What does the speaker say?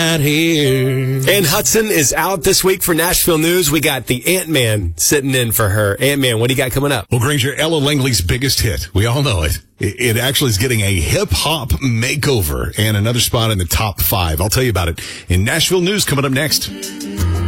right here. Ann Hudson is out this week for Nashville News. We got the Ant-Man sitting in for her. Ant-Man, what do you got coming up? Well, Granger, Ella Langley's biggest hit. We all know it. It actually is getting a hip-hop makeover and another spot in the top 5. I'll tell you about it in Nashville News coming up next.